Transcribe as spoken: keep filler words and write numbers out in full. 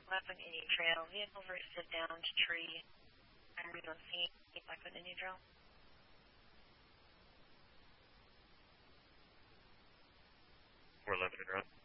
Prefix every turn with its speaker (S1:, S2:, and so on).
S1: Left on Indian Trail. Vehicle versus down to tree. I'm reading on scene. Back on Indian Trail.
S2: four eleven and run.